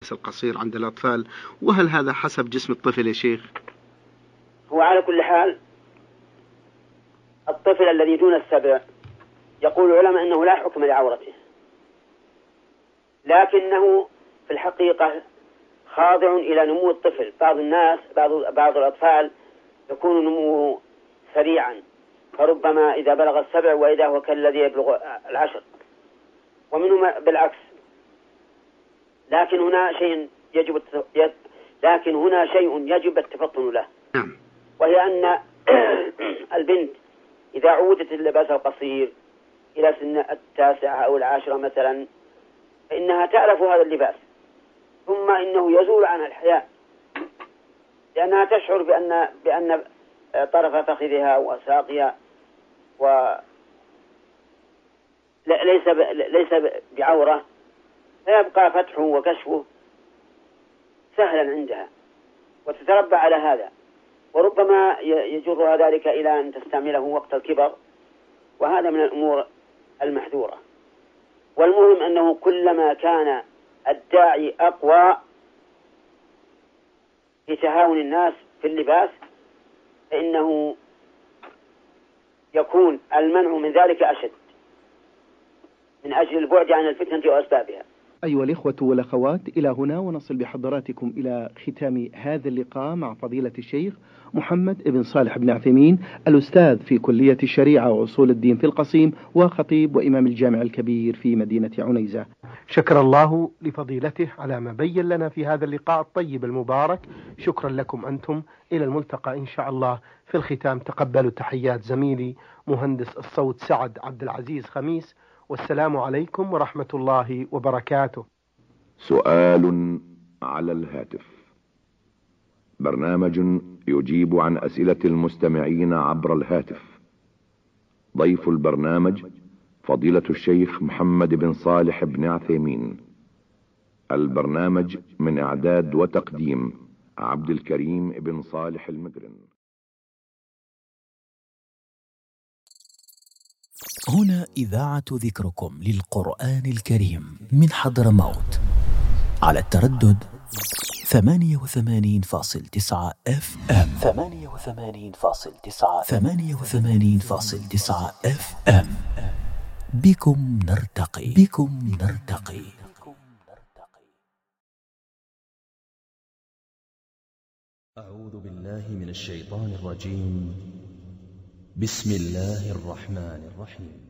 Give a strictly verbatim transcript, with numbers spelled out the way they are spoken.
اللبس القصير عند الأطفال، وهل هذا حسب جسم الطفل يا شيخ؟ هو على كل حال الطفل الذي دون السبع يقول العلماء أنه لا حكم لعورته، لكنه في الحقيقة خاضع إلى نمو الطفل. بعض الناس بعض بعض الأطفال يكون نموه سريعا، فربما إذا بلغ السبع وإذا هو كالذي يبلغ العشر، ومنهم بالعكس. لكن هنا شيء يجب لكن هنا شيء يجب التفطن له، وهي أن البنت إذا عودت اللباس القصير إلى سن التاسعة أو العاشرة مثلا، فإنها تعرف هذا اللباس، ثم إنه يزول عنها الحياء، لأنها تشعر بأن بأن طرف فخذها وساقها و ليس ليس بعورة، فيبقى فتحه وكشفه سهلا عندها وتتربى على هذا، وربما يجرها ذلك إلى أن تستعمله وقت الكبر، وهذا من الأمور المحذورة. والمهم أنه كلما كان الداعي أقوى في تهاون الناس في اللباس فإنه يكون المنع من ذلك أشد من أجل البعد عن الفتنة وأسبابها. أيها الإخوة والأخوات، إلى هنا ونصل بحضراتكم إلى ختام هذا اللقاء مع فضيلة الشيخ محمد بن صالح بن عثيمين، الأستاذ في كلية الشريعة وأصول الدين في القصيم، وخطيب وإمام الجامع الكبير في مدينة عنيزة. شكر الله لفضيلته على ما بين لنا في هذا اللقاء الطيب المبارك. شكرا لكم أنتم، إلى الملتقى إن شاء الله. في الختام تقبلوا تحيات زميلي مهندس الصوت سعد عبد العزيز خميس، والسلام عليكم ورحمة الله وبركاته. سؤال على الهاتف، برنامج يجيب عن أسئلة المستمعين عبر الهاتف. ضيف البرنامج فضيلة الشيخ محمد بن صالح بن عثيمين. البرنامج من إعداد وتقديم عبد الكريم بن صالح المجرن. هنا إذاعة ذكركم للقرآن الكريم من حضرموت على التردد ثمانية وثمانين فاصل تسعة اف ام ثمانية وثمانين فاصل تسعة ثمانية وثمانين فاصل تسعة اف ام. بكم نرتقي بكم نرتقي. أعوذ بالله من الشيطان الرجيم. بسم الله الرحمن الرحيم.